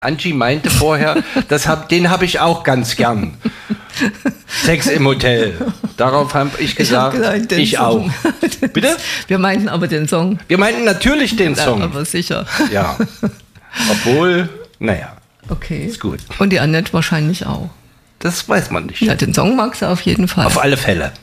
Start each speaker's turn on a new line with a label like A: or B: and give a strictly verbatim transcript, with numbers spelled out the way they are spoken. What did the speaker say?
A: Angie meinte vorher, das hab, den habe ich auch ganz gern. Sex im Hotel. Darauf habe ich gesagt, ich, hab gesagt, ich auch. Bitte?
B: Wir meinten aber den Song.
A: Wir meinten natürlich den
B: ja,
A: Song.
B: Aber sicher.
A: Ja. Obwohl, naja.
B: Okay.
A: Ist gut.
B: Und die Annette wahrscheinlich auch.
A: Das weiß man nicht.
B: Ja, den Song mag sie auf jeden Fall.
A: Auf alle Fälle.